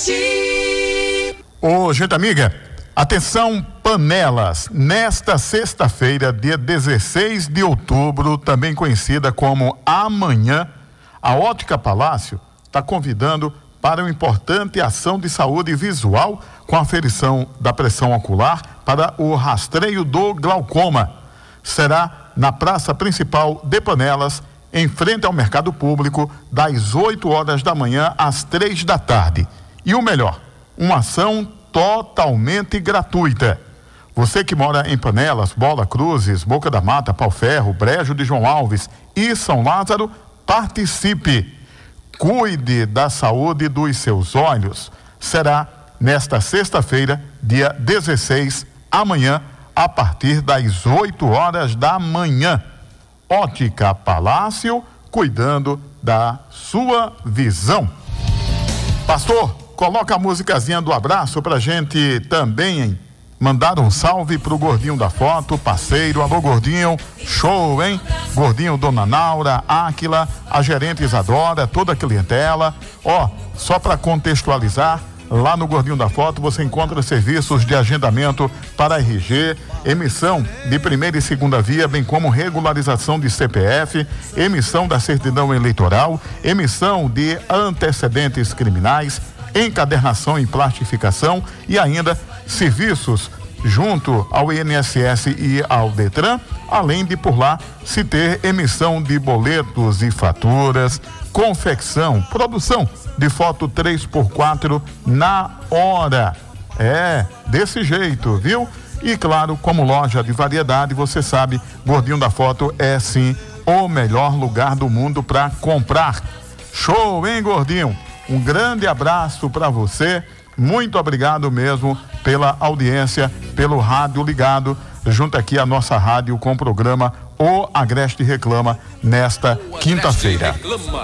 Agreste. Ô, gente amiga, atenção Panelas, nesta sexta-feira, dia 16 de outubro, também conhecida como amanhã, a Ótica Palácio está convidando para uma importante ação de saúde visual com aferição da pressão ocular para o rastreio do glaucoma. Será na praça principal de Panelas, em frente ao mercado público, das 8 horas da manhã às 3 da tarde. E o melhor, uma ação totalmente gratuita. Você que mora em Panelas, Bola Cruzes, Boca da Mata, Pau Ferro, Brejo de João Alves e São Lázaro, participe. Cuide da saúde dos seus olhos. Será nesta sexta-feira, dia 16, amanhã, a partir das 8 horas da manhã. Ótica Palácio, cuidando da sua visão. Pastor, coloca a musicazinha do abraço pra gente também, hein? Mandar um salve pro Gordinho da Foto, parceiro. Alô, Gordinho, show, hein? Gordinho, Dona Naura, Áquila, a gerente Isadora, toda a clientela. Ó, só para contextualizar, lá no Gordinho da Foto você encontra serviços de agendamento para RG, emissão de primeira e segunda via, bem como regularização de CPF, emissão da certidão eleitoral, emissão de antecedentes criminais, encadernação e plastificação e ainda serviços junto ao INSS e ao Detran, além de por lá se ter emissão de boletos e faturas, confecção, produção de foto 3x4 na hora. É, desse jeito, viu? E claro, como loja de variedade, você sabe, Gordinho da Foto é sim o melhor lugar do mundo para comprar. Show, hein, Gordinho? Um grande abraço para você. Muito obrigado mesmo pela audiência, pelo rádio ligado, junto aqui à nossa rádio com o programa O Agreste Reclama nesta quinta-feira.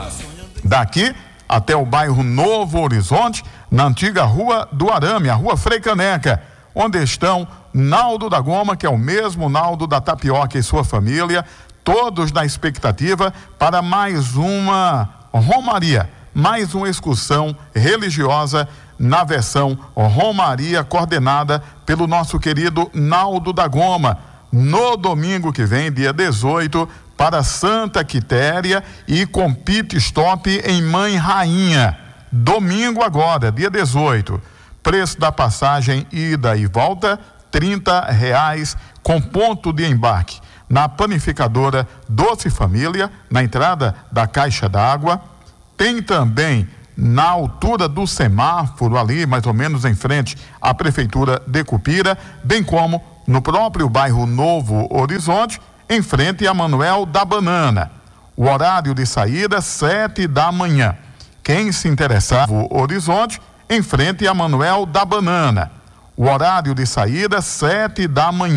Daqui até o bairro Novo Horizonte, na antiga Rua do Arame, a Rua Frei Caneca, onde estão Naldo da Goma, que é o mesmo Naldo da Tapioca e sua família, todos na expectativa para mais uma romaria, mais uma excursão religiosa na versão romaria coordenada pelo nosso querido Naldo da Goma, no domingo que vem, dia 18, para Santa Quitéria e com pit stop em Mãe Rainha. Domingo agora, dia 18. Preço da passagem ida e volta, R$30, com ponto de embarque na panificadora Doce Família, na entrada da caixa d'água. Tem também na altura do semáforo ali, mais ou menos em frente à Prefeitura de Cupira, bem como no próprio bairro Novo Horizonte, em frente a Manuel da Banana. O horário de saída, 7 da manhã. Quem se interessar, Novo Horizonte, em frente a Manuel da Banana. O horário de saída, 7 da manhã.